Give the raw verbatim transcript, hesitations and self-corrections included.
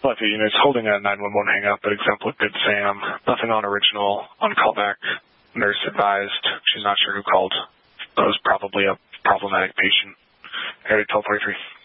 Lafayette units holding a nine one one hang-up at Example Good Sam. Nothing on original. On callback, nurse advised. She's not sure who called. But it was probably a problematic patient. Area twelve forty-three.